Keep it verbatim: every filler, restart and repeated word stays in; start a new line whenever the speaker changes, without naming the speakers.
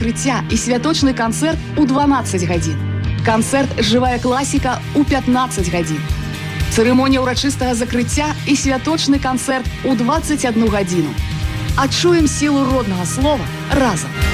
закрыцця і святочны канцэрт у дванаццаць гадзін. Канцэрт «Жывая класіка» у пятнаццаць гадзін. Цырымонія ўрачыстага закрыцця і святочны канцэрт у дваццаць адну гадзіну. Адчуем сілу роднага слова разам.